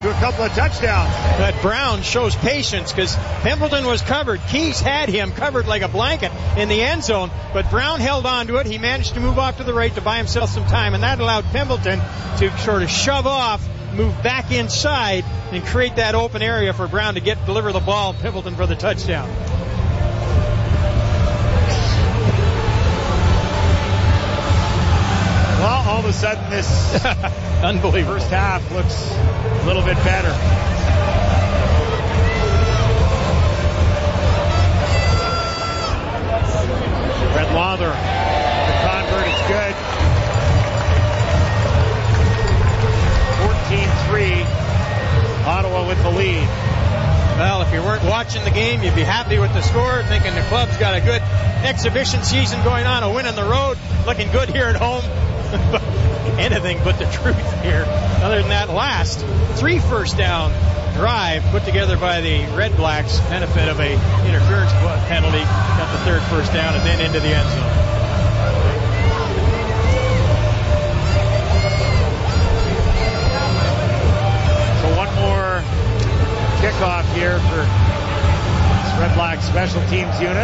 to a couple of touchdowns. But Brown shows patience because Pimpleton was covered. Keys had him covered like a blanket in the end zone, but Brown held on to it. He managed to move off to the right to buy himself some time, and that allowed Pimpleton to sort of shove off, move back inside, and create that open area for Brown to deliver the ball. Pimpleton for the touchdown. Well, all of a sudden this unbelievable first half looks a little bit better. Brett Lawler, the convert, is good. 14-3, Ottawa with the lead. Well, if you weren't watching the game, you'd be happy with the score, thinking the club's got a good exhibition season going on, a win on the road, looking good here at home. Anything but the truth here. Other than that last 3 first down drive put together by the Red Blacks, benefit of a interference penalty, got the 3rd first down and then into the end zone. So one more kickoff here for this Red Black special teams unit.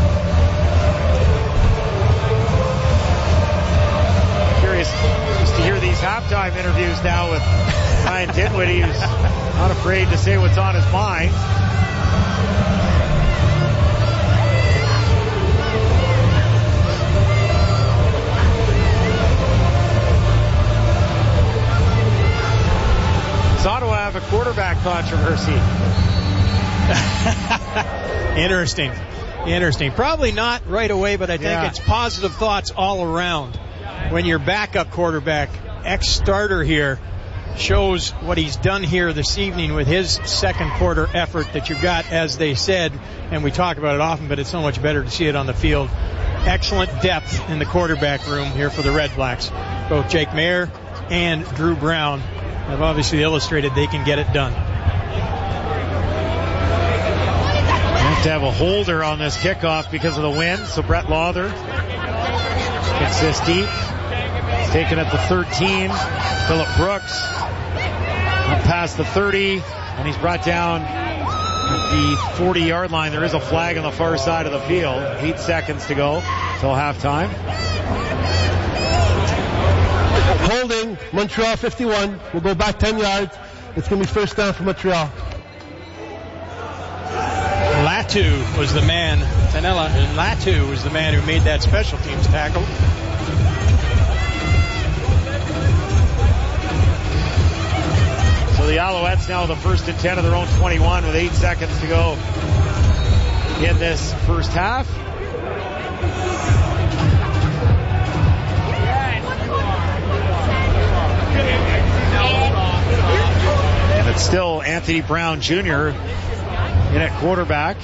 Curious just to hear these halftime interviews now with Ryan Dinwiddie, who's not afraid to say what's on his mind. Does Ottawa have a quarterback controversy? Interesting. Probably not right away, but I think it's positive thoughts all around. When your backup quarterback, ex-starter here, shows what he's done here this evening with his second quarter effort that you've got, as they said, and we talk about it often, but it's so much better to see it on the field. Excellent depth in the quarterback room here for the Red Blacks. Both Jake Maier and Drew Brown have obviously illustrated they can get it done. Have to have a holder on this kickoff because of the wind, so Brett Lawler gets this deep. He's taken at the 13. Phillip Brooks up past the 30, and he's brought down at the 40-yard line. There is a flag on the far side of the field. 8 seconds to go till halftime. Holding, Montreal 51. We'll go back 10 yards. It's going to be first down for Montreal. Latu was the man, Tanella, and Latu was the man who made that special teams tackle. So the Alouettes now the 1st and 10 of their own 21 with 8 seconds to go in this first half. And it's still Anthony Brown Jr. in at quarterback.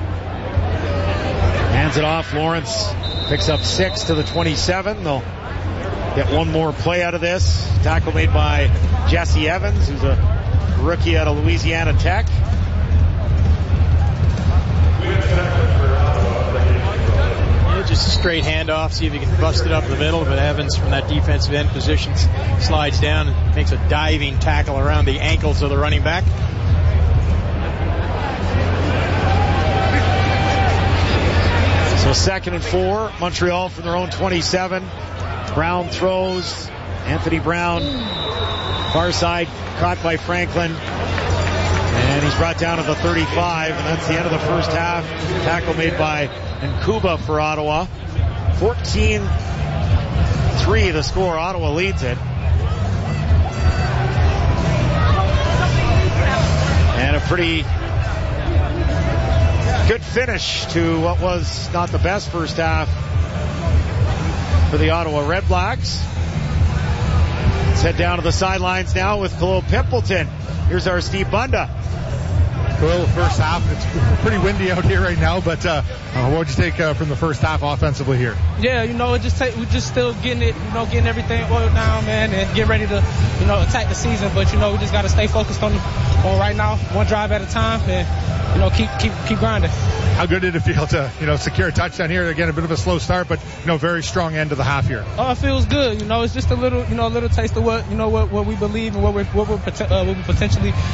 Hands it off. Lawrence picks up 6 to the 27. They'll get one more play out of this. Tackle made by Jesse Evans, who's a rookie out of Louisiana Tech. Just a straight handoff, see if he can bust it up the middle, but Evans from that defensive end position slides down and makes a diving tackle around the ankles of the running back. So 2nd and 4, Montreal from their own 27. Brown throws. Anthony Brown, far side, caught by Franklin. And he's brought down to the 35, and that's the end of the first half. Tackle made by Nkuba for Ottawa. 14-3 the score. Ottawa leads it. And a pretty good finish to what was not the best first half for the Ottawa Red Blacks. Let's head down to the sidelines now with Khalil Pimpleton. Here's our Steve Bunda. Doyle, first half. It's pretty windy out here right now, but what would you take from the first half offensively here? Yeah, we're just still getting it, getting everything oiled down, man, and get ready to, attack the season. But we just got to stay focused on right now, one drive at a time, and keep grinding. How good did it feel to secure a touchdown here? Again, a bit of a slow start, but very strong end of the half here. Oh, it feels good. It's just a little taste of what we believe and what we potentially